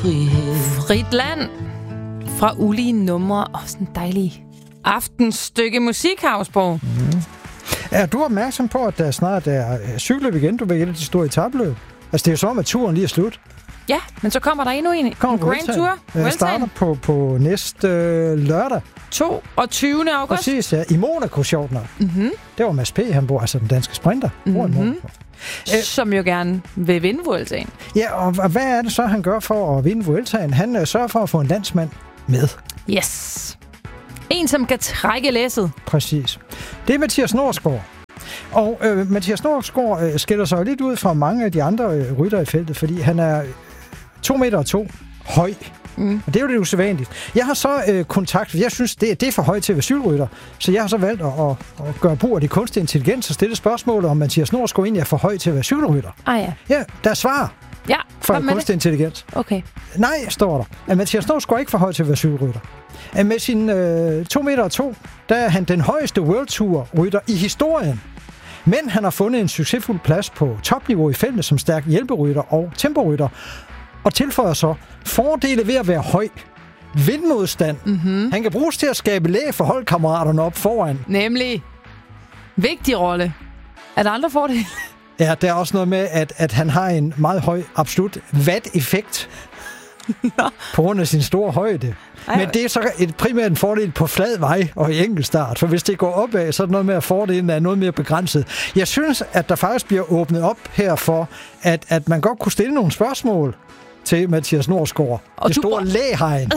frihed. Frit land fra ulige numre og sådan en dejlig aftenstykke musik, Havsborg. Er du opmærksom på, at der snart er cykelløb igen? Du vil gælde de store etabløb. Altså, det er jo som, at turen lige er slut. Ja, men så kommer der endnu en. Grand Tour. Jeg starter på næste lørdag. 22. august. Præcis, ja. I Monaco, sjovt nok. Mm-hmm. Det var Mads P., han bor, altså den danske sprinter. Som jo gerne vil vinde Vueltaen. Ja, og hvad er det så, han gør for at vinde Vueltaen? Han sørger for at få en landsmand med. Yes. En, som kan trække læsset. Præcis. Det er Mathias Norsgaard. Og Mathias Norsgaard skiller sig lidt ud fra mange af de andre ryttere i feltet, fordi han er 2,2 meter høj. Og det er jo lidt usædvanligt. Jeg har så kontaktet, jeg synes, det er for højt til at være cykelrytter, så jeg har så valgt at gøre brug af det kunstig intelligens og stille spørgsmålet, om Mathias Norsgaard egentlig er for højt til at være cykelrytter. Ja. Ja, der er svar fra kunstig intelligens. Okay. Nej, står der. At Mathias Norsgaard er ikke for højt til at være cykelrytter. At med sin 2,2 meter, der er han den højeste World Tour rytter i historien. Men han har fundet en succesfuld plads på topniveau i feltet som stærk hjælperytter og temporytter. Og tilføjer så fordele ved at være høj. Vindmodstand. Mm-hmm. Han kan bruges til at skabe læge for holdkammeraterne op foran. Nemlig vigtig rolle. Er der andre fordele? Ja, der er også noget med, at han har en meget høj absolut watt-effekt. På grund af sin store højde. Men det er så primært en fordel på flad vej og i enkeltstart. For hvis det går opad, så er det noget med, at fordelen er noget mere begrænset. Jeg synes, at der faktisk bliver åbnet op her for, at man godt kunne stille nogle spørgsmål til Mathias Norsgaard. Og det store læhegn.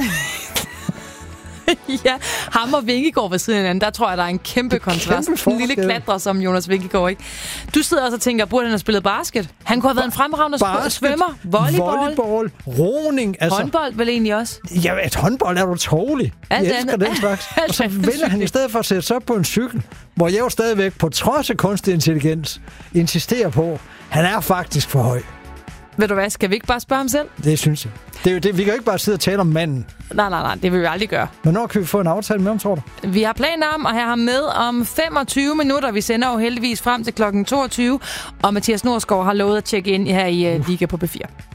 Ja, ham og Vingegaard ved siden af hinanden, der tror jeg, der er en kæmpe kontrast. En lille klatrer som Jonas Vingegaard, ikke? Du sidder også og tænker, burde han have spillet basket? Han kunne have været en fremragende svømmer. Volleyball, roning. Altså. Håndbold vel egentlig også? Ja, et håndbold er utroligt. Jeg elsker den slags. Og så vælger han i stedet for at sætte sig op på en cykel, hvor jeg jo stadigvæk, på trods af kunstig intelligens, insisterer på, han er faktisk for høj. Ved du hvad, skal vi ikke bare spørge ham selv? Det synes jeg. Det er jo det. Vi kan jo ikke bare sidde og tale om manden. Nej, det vil vi aldrig gøre. Men når kan vi få en aftale med ham, tror du? Vi har planer om at have ham med om 25 minutter. Vi sender jo heldigvis frem til klokken 22. Og Mathias Norsgaard har lovet at tjekke ind her i Liga på B4.